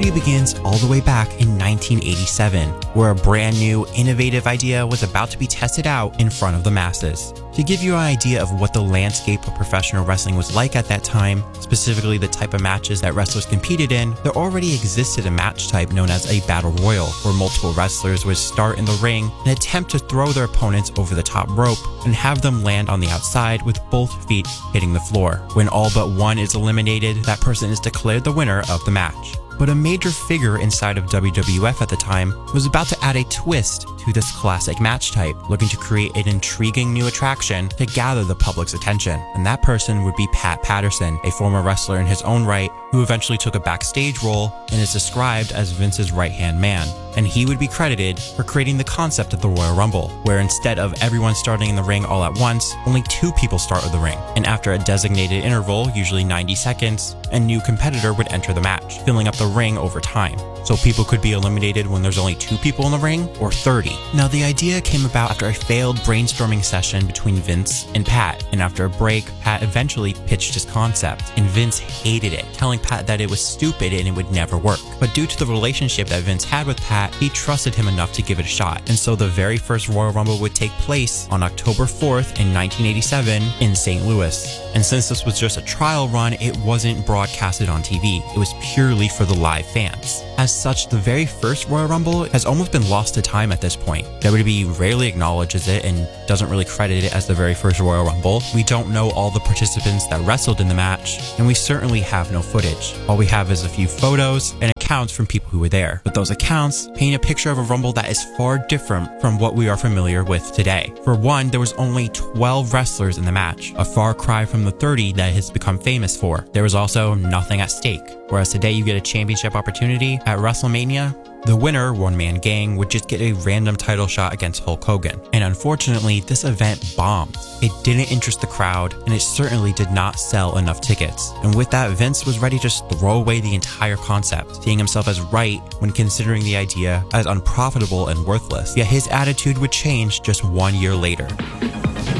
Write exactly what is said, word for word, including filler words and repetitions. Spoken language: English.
story begins all the way back in nineteen eighty-seven, where a brand new, innovative idea was about to be tested out in front of the masses. To give you an idea of what the landscape of professional wrestling was like at that time, specifically the type of matches that wrestlers competed in, there already existed a match type known as a battle royal, where multiple wrestlers would start in the ring and attempt to throw their opponents over the top rope and have them land on the outside with both feet hitting the floor. When all but one is eliminated, that person is declared the winner of the match. But a major figure inside of W W F at the time was about to add a twist to this classic match type, looking to create an intriguing new attraction to gather the public's attention. And that person would be Pat Patterson, a former wrestler in his own right, who eventually took a backstage role and is described as Vince's right-hand man. And he would be credited for creating the concept of the Royal Rumble, where instead of everyone starting in the ring all at once, only two people start with the ring. And after a designated interval, usually ninety seconds, a new competitor would enter the match, filling up the ring over time. So people could be eliminated when there's only two people in the ring, or thirty. Now the idea came about after a failed brainstorming session between Vince and Pat, and after a break, Pat eventually pitched his concept, and Vince hated it, telling Pat that it was stupid and it would never work. But due to the relationship that Vince had with Pat, he trusted him enough to give it a shot. And so the very first Royal Rumble would take place on October fourth in nineteen eighty-seven in Saint Louis. And since this was just a trial run, it wasn't broadcasted on T V. It was purely for the live fans. As such, the very first Royal Rumble has almost been lost to time at this point. W W E rarely acknowledges it and doesn't really credit it as the very first Royal Rumble. We don't know all the participants that wrestled in the match, and we certainly have no footage. All we have is a few photos and accounts from people who were there. But those accounts paint a picture of a Rumble that is far different from what we are familiar with today. For one, there was only twelve wrestlers in the match, a far cry from the thirty that it has become famous for. There was also nothing at stake. Whereas today you get a championship opportunity at WrestleMania, the winner, One Man Gang, would just get a random title shot against Hulk Hogan. And unfortunately, this event bombed. It didn't interest the crowd, and it certainly did not sell enough tickets. And with that, Vince was ready to just throw away the entire concept, seeing himself as right when considering the idea as unprofitable and worthless. Yet his attitude would change just one year later.